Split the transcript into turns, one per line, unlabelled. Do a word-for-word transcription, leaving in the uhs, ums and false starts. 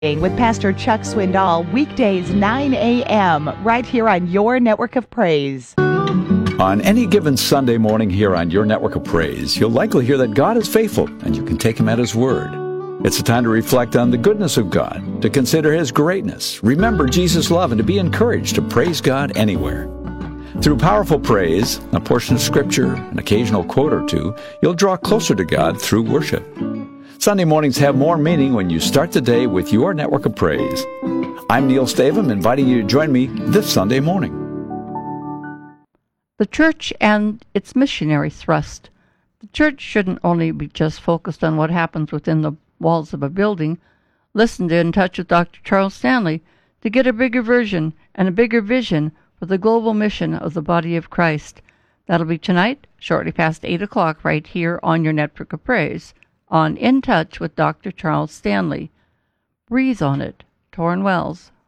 with Pastor Chuck Swindoll, weekdays nine a.m. right here on your Network of Praise.
On any given Sunday morning here on your Network of Praise, you'll likely hear that God is faithful and you can take Him at His word. It's a time to reflect on the goodness of God, to consider His greatness, remember Jesus' love, and to be encouraged to praise God anywhere. Through powerful praise, a portion of Scripture, an occasional quote or two, you'll draw closer to God through worship. Sunday mornings have more meaning when you start the day with your Network of Praise. I'm Neil Stavum, inviting you to join me this Sunday morning.
The church and its missionary thrust. The church shouldn't only be just focused on what happens within the walls of a building. Listen to In Touch with Doctor Charles Stanley to get a bigger version and a bigger vision for the global mission of the body of Christ. That'll be tonight, shortly past eight o'clock, right here on your Network of Praise, on In Touch with Doctor Charles Stanley. Breathe on it, Torrin Wells.